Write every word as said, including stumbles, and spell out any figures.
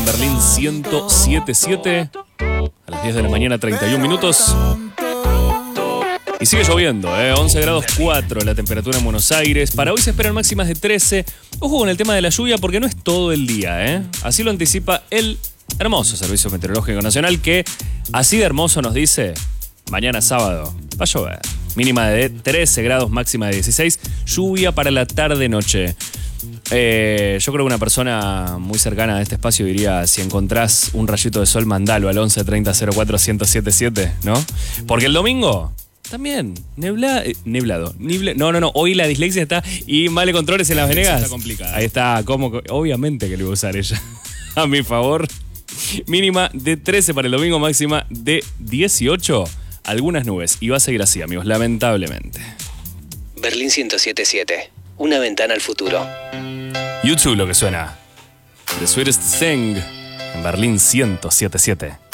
Berlín ciento siete punto siete. A las diez de la mañana, treinta y un minutos. Y sigue lloviendo, ¿eh? once grados cuatro la temperatura en Buenos Aires. Para hoy se esperan máximas de trece. Ojo con el tema de la lluvia porque no es todo el día, ¿eh? Así lo anticipa el hermoso Servicio Meteorológico Nacional, que así de hermoso nos dice: mañana sábado va a llover. Mínima de trece grados, máxima de dieciséis. Lluvia para la tarde-noche. Eh, yo creo que una persona muy cercana a este espacio diría: si encontrás un rayito de sol, mandalo al once treinta cero cuatro uno cero siete siete, ¿no? Porque el domingo también, nebla, eh, neblado, nible, no, no, no, hoy la dislexia está y Male Controles en Las Venegas. Está complicada. Ahí está, ¿cómo? Obviamente que lo iba a usar ella a mi favor. Mínima de trece para el domingo, máxima de dieciocho. Algunas nubes, y va a seguir así, amigos, lamentablemente. Berlín ciento siete punto siete, una ventana al futuro. YouTube lo que suena. The Sweetest Thing en Berlín ciento siete punto siete.